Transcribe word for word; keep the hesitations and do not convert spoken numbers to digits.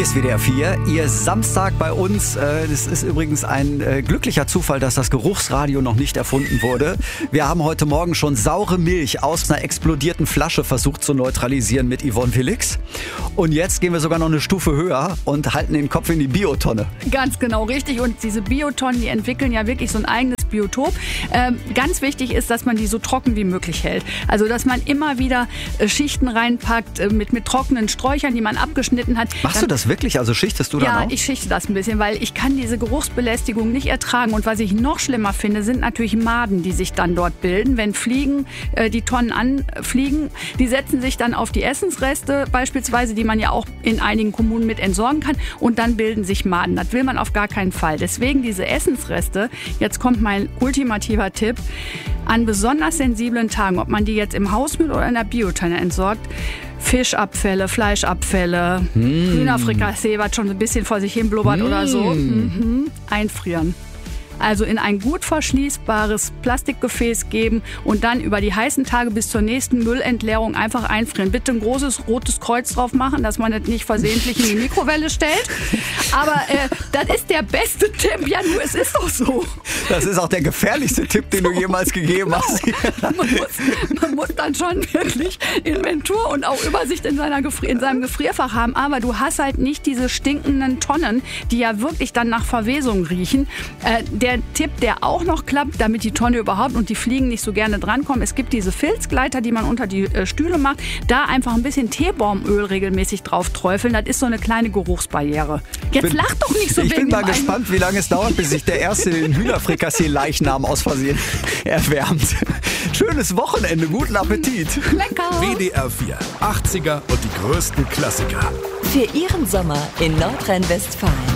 Hier ist W D R vier, Ihr Samstag bei uns. Es ist übrigens ein glücklicher Zufall, dass das Geruchsradio noch nicht erfunden wurde. Wir haben heute Morgen schon saure Milch aus einer explodierten Flasche versucht zu neutralisieren mit Yvonne Felix. Und jetzt gehen wir sogar noch eine Stufe höher und halten den Kopf in die Biotonne. Ganz genau, richtig. Und diese Biotonnen, die entwickeln ja wirklich so ein eigenes Biotop. Ähm, ganz wichtig ist, dass man die so trocken wie möglich hält. Also, dass man immer wieder äh, Schichten reinpackt äh, mit, mit trockenen Sträuchern, die man abgeschnitten hat. Machst Dann, du das wirklich? Also schichtest du ja, dann auch? Ja, ich schichte das ein bisschen, weil ich kann diese Geruchsbelästigung nicht ertragen. Und was ich noch schlimmer finde, sind natürlich Maden, die sich dann dort bilden. Wenn Fliegen äh, die Tonnen anfliegen, die setzen sich dann auf die Essensreste beispielsweise, die man ja auch in einigen Kommunen mit entsorgen kann. Und dann bilden sich Maden. Das will man auf gar keinen Fall. Deswegen diese Essensreste, jetzt kommt mein ultimativer Tipp, an besonders sensiblen Tagen, ob man die jetzt im Hausmüll oder in der Biotonne entsorgt, Fischabfälle, Fleischabfälle, mm. Hühnerfrikassee, was schon ein bisschen vor sich hin blubbert mm. oder so, mhm. einfrieren. Also in ein gut verschließbares Plastikgefäß geben und dann über die heißen Tage bis zur nächsten Müllentleerung einfach einfrieren. Bitte ein großes rotes Kreuz drauf machen, dass man es nicht versehentlich in die Mikrowelle stellt. Aber äh, das ist der beste Tipp. Ja, nur es ist doch so. Das ist auch der gefährlichste Tipp, den so. du jemals gegeben hast. man, muss, man muss dann schon wirklich Inventur und auch Übersicht in, seiner Gefri- in seinem Gefrierfach haben. Aber du hast halt nicht diese stinkenden Tonnen, die ja wirklich dann nach Verwesung riechen. Äh, der Der Tipp, der auch noch klappt, damit die Tonne überhaupt und die Fliegen nicht so gerne drankommen, es gibt diese Filzgleiter, die man unter die äh, Stühle macht, da einfach ein bisschen Teebaumöl regelmäßig drauf träufeln, das ist so eine kleine Geruchsbarriere. Jetzt bin, lach doch nicht so. Ich bin mal gespannt, wie lange es dauert, bis sich der erste den Hühnerfrikassee-Leichnam aus Versehen erwärmt. Schönes Wochenende, guten Appetit. Lecker. W D R vier, achtziger und die größten Klassiker. Für Ihren Sommer in Nordrhein-Westfalen.